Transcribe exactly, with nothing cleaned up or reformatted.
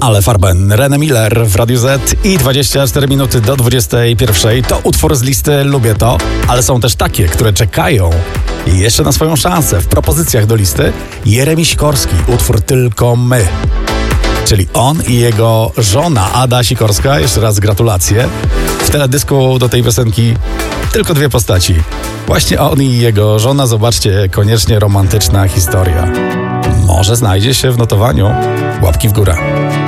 Ale Farben, René Miller w Radiu Z i dwadzieścia cztery minuty do dwudziestej pierwszej. To utwór z listy Lubię To, ale są też takie, które czekają jeszcze na swoją szansę. W propozycjach do listy Jeremi Sikorski, utwór Tylko My. Czyli on i jego żona Ada Sikorska, jeszcze raz gratulacje. W teledysku do tej piosenki tylko dwie postaci. Właśnie on i jego żona, zobaczcie, koniecznie romantyczna historia. Może znajdzie się w notowaniu. Łapki w górę.